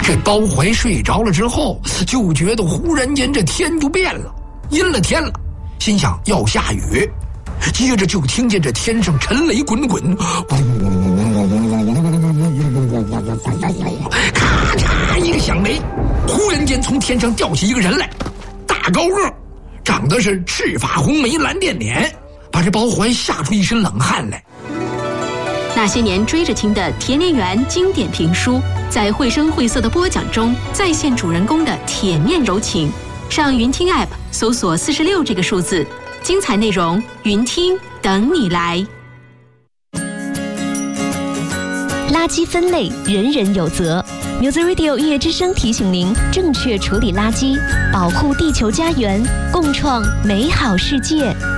这包怀睡着了之后，就觉得忽然间这天就变了，阴了天了，心想要下雨。接着就听见这天上沉雷滚滚，咔嚓一个响雷，忽然间从天上掉下一个人来，大高个，长得是赤发红眉蓝靛脸，把这包怀吓出一身冷汗来。 那些年追着听的田连元经典评书，在绘声绘色的播讲中再现主人公的铁面柔情。上云听 App 搜索46这个数字，精彩内容云听等你来。 垃圾分类人人有责。Music Radio 音乐之声提醒您正确处理垃圾，保护地球家园，共创美好世界。